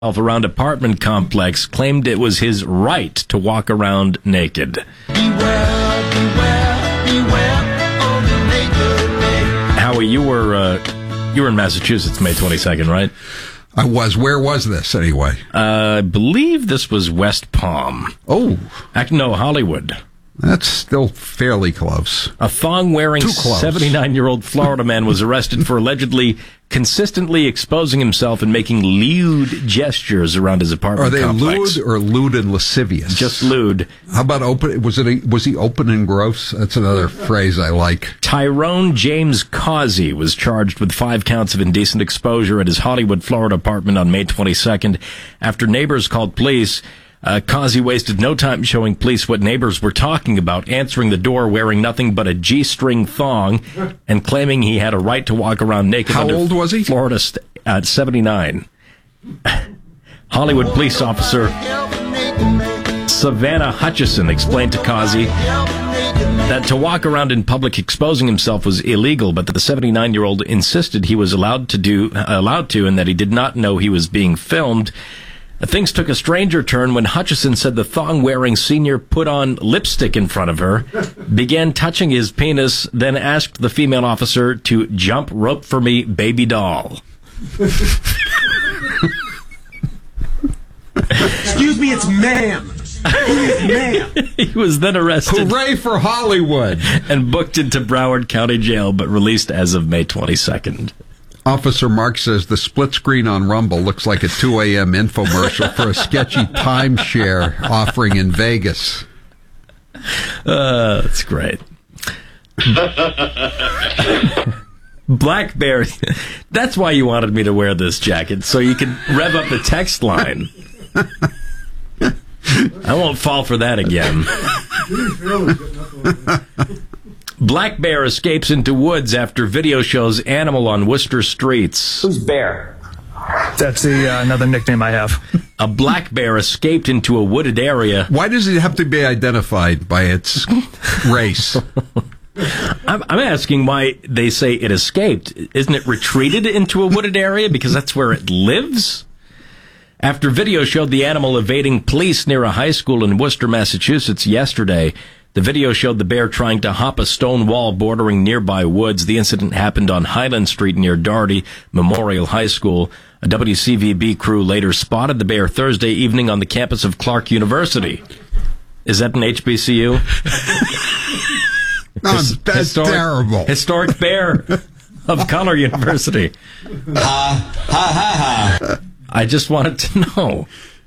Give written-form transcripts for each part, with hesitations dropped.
around apartment complex claimed it was his right to walk around naked. Beware, beware, beware of the naked man. Howie, you were in Massachusetts May 22nd, right? I was. Where was this, anyway? I believe this was West Palm. Oh. No, Hollywood. That's still fairly close. A thong-wearing 79-year-old Florida man was arrested for allegedly consistently exposing himself and making lewd gestures around his apartment complex. Are they lewd or lewd and lascivious? Just lewd. How about open? Was he open and gross? That's another phrase I like. Tyrone James Causey was charged with 5 counts of indecent exposure at his Hollywood, Florida apartment on May 22nd after neighbors called police. Causey wasted no time showing police what neighbors were talking about, answering the door wearing nothing but a G-string thong and claiming he had a right to walk around naked. How old was he? Florida at 79. Hollywood police officer Savannah Hutchison explained to Causey that to walk around in public exposing himself was illegal, but that the 79-year-old insisted he was allowed to, and that he did not know he was being filmed. Things took a stranger turn when Hutchison said the thong-wearing senior put on lipstick in front of her, began touching his penis, then asked the female officer to jump rope for me, baby doll. Excuse me, it's ma'am. Ma'am. He was then arrested. Hooray for Hollywood! And booked into Broward County Jail, but released as of May 22nd. Officer Mark says the split screen on Rumble looks like a 2 a.m. infomercial for a sketchy timeshare offering in Vegas. That's great. Black Bear. That's why you wanted me to wear this jacket, so you could rev up the text line. I won't fall for that again. Black Bear escapes into woods after video shows animal on Worcester streets. Who's Bear? That's another nickname I have. A black bear escaped into a wooded area. Why does it have to be identified by its race? I'm asking why they say it escaped. Isn't it retreated into a wooded area because that's where it lives? After video showed the animal evading police near a high school in Worcester, Massachusetts yesterday, the video showed the bear trying to hop a stone wall bordering nearby woods. The incident happened on Highland Street near Doherty Memorial High School. A WCVB crew later spotted the bear Thursday evening on the campus of Clark University. Is that an HBCU? No, that's terrible. Historic bear of Color University. I just wanted to know.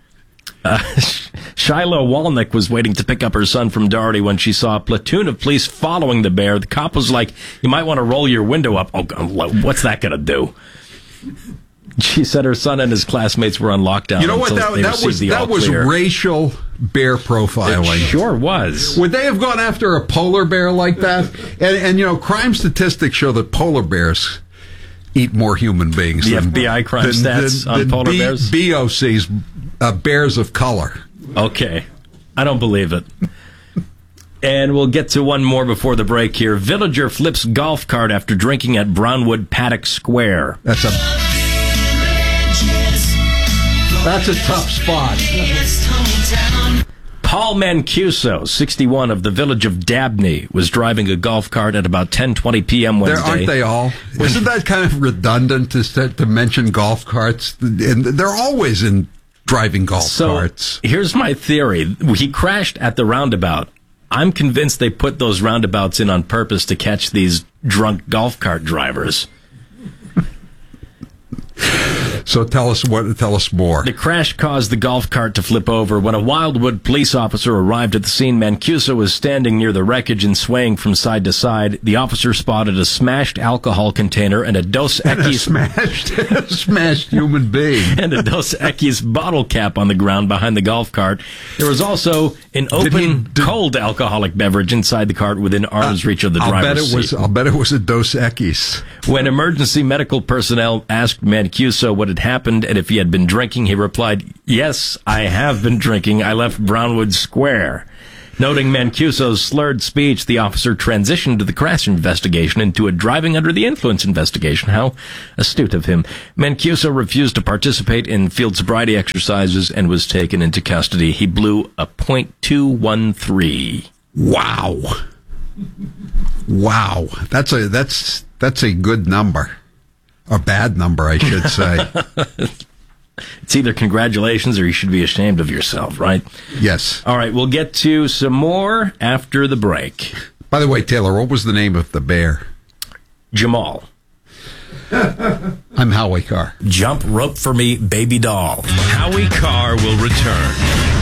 Shiloh Walnick was waiting to pick up her son from Doherty when she saw a platoon of police following the bear. The cop was like, "You might want to roll your window up." Oh, what's that going to do? She said her son and his classmates were on lockdown. You know what? That was racial bear profiling. It sure was. Would they have gone after a polar bear like that? And you know, crime statistics show that polar bears eat more human beings. The FBI crime stats on polar bears? BOC's bears of color. Okay. I don't believe it. And we'll get to one more before the break here. Villager flips golf cart after drinking at Brownwood Paddock Square. That's a tough spot. Paul Mancuso, 61, of the village of Dabney, was driving a golf cart at about 10:20 p.m. Wednesday. Aren't they all? Isn't that kind of redundant to mention golf carts? And they're always in driving golf carts. Here's my theory. He crashed at the roundabout. I'm convinced they put those roundabouts in on purpose to catch these drunk golf cart drivers. So tell us more. The crash caused the golf cart to flip over. When a Wildwood police officer arrived at the scene, Mancuso was standing near the wreckage and swaying from side to side. The officer spotted a smashed alcohol container and a Dos Equis smashed human being and a Dos Equis bottle cap on the ground behind the golf cart. There was also an open cold alcoholic beverage inside the cart within arm's reach of the driver's seat. I'll bet it was a Dos Equis. When emergency medical personnel asked Mancuso what had happened and if he had been drinking, he replied, "Yes, I have been drinking. I left Brownwood Square." Noting Mancuso's slurred speech, the officer transitioned the crash investigation into a driving under the influence investigation. How astute of him. Mancuso refused to participate in field sobriety exercises and was taken into custody. He blew a .213. Wow. Wow. That's a good number. A bad number, I should say. It's either congratulations or you should be ashamed of yourself, right? Yes. All right, we'll get to some more after the break. By the way, Taylor, what was the name of the bear? Jamal. I'm Howie Carr. Jump rope for me, baby doll. Howie Carr will return.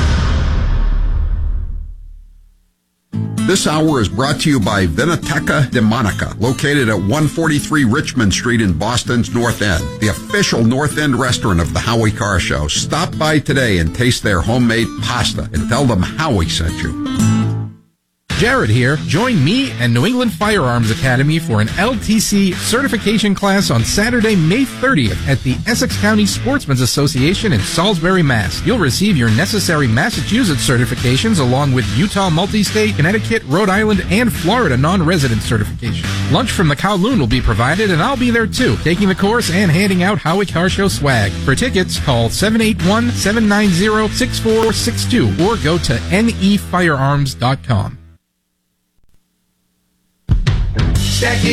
This hour is brought to you by Vinoteca de Monica, located at 143 Richmond Street in Boston's North End, the official North End restaurant of the Howie Carr Show. Stop by today and taste their homemade pasta and tell them Howie sent you. Jared here. Join me and New England Firearms Academy for an LTC certification class on Saturday, May 30th at the Essex County Sportsmen's Association in Salisbury, Mass. You'll receive your necessary Massachusetts certifications along with Utah Multi-State, Connecticut, Rhode Island, and Florida non-resident certification. Lunch from the Kowloon will be provided, and I'll be there too, taking the course and handing out Howie Carr Show swag. For tickets, call 781-790-6462 or go to nefirearms.com. Stack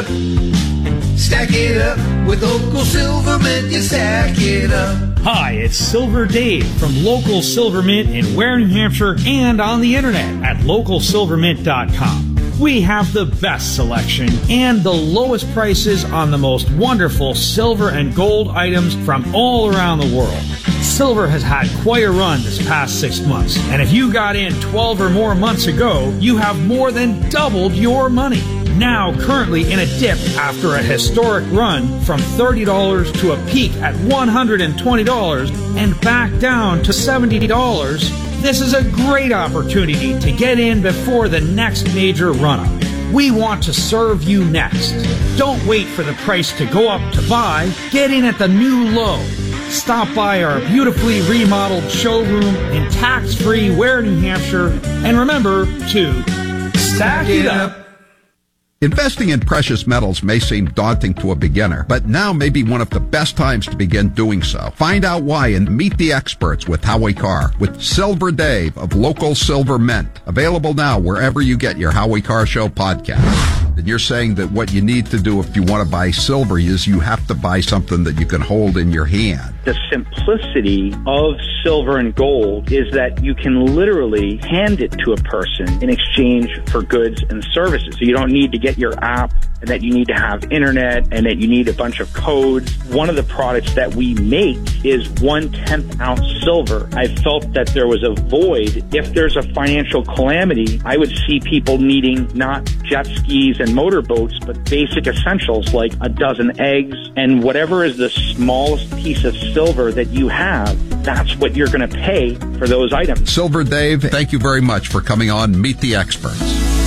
it up, with Local Silvermint, you stack it up. Hi, it's Silver Dave from Local Silvermint in Ware, New Hampshire, and on the internet at localsilvermint.com. We have the best selection and the lowest prices on the most wonderful silver and gold items from all around the world. Silver has had quite a run this past 6 months, and if you got in 12 or more months ago, you have more than doubled your money. Now currently in a dip after a historic run from $30 to a peak at $120 and back down to $70, this is a great opportunity to get in before the next major run-up. We want to serve you next. Don't wait for the price to go up to buy. Get in at the new low. Stop by our beautifully remodeled showroom in tax-free Ware, New Hampshire, and remember to stack it up. Investing in precious metals may seem daunting to a beginner, but now may be one of the best times to begin doing so. Find out why and meet the experts with Howie Carr, with Silver Dave of Local Silver Mint. Available now wherever you get your Howie Carr Show podcast. And you're saying that what you need to do if you want to buy silver is you have to buy something that you can hold in your hand. The simplicity of silver and gold is that you can literally hand it to a person in exchange for goods and services. So you don't need to get your app, and that you need to have internet, and that you need a bunch of codes. One of the products that we make is 1/10 ounce silver. I felt that there was a void. If there's a financial calamity, I would see people needing not jet skis and motorboats, but basic essentials like a dozen eggs, and whatever is the smallest piece of silver that you have, that's what you're going to pay for those items. Silver Dave, thank you very much for coming on Meet the Experts.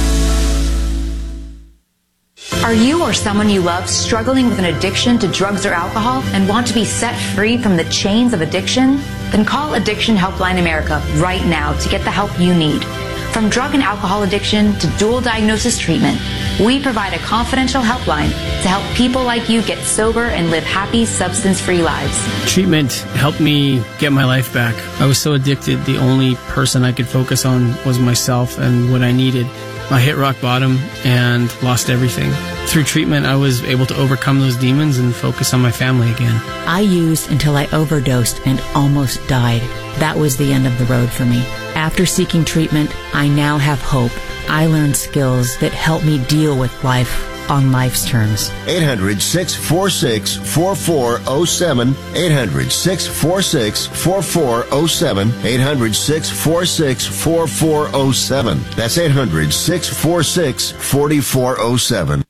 Are you or someone you love struggling with an addiction to drugs or alcohol and want to be set free from the chains of addiction? Then call Addiction Helpline America right now to get the help you need. From drug and alcohol addiction to dual diagnosis treatment, we provide a confidential helpline to help people like you get sober and live happy, substance-free lives. Treatment helped me get my life back. I was so addicted, the only person I could focus on was myself and what I needed. I hit rock bottom and lost everything. Through treatment, I was able to overcome those demons and focus on my family again. I used until I overdosed and almost died. That was the end of the road for me. After seeking treatment, I now have hope. I learned skills that help me deal with life on life's terms. 800-646-4407. 800-646-4407. 800-646-4407. That's 800-646-4407.